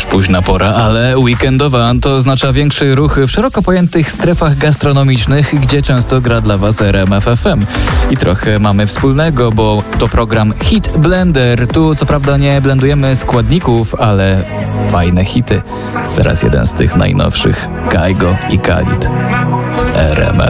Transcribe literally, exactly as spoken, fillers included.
już późna pora, ale weekendowa to oznacza większy ruch w szeroko pojętych strefach gastronomicznych, gdzie często gra dla Was R M F F M. I trochę mamy wspólnego, bo to program Hit Blender. Tu co prawda nie blendujemy składników, ale fajne hity. Teraz jeden z tych najnowszych, Kygo i Khalid w R M F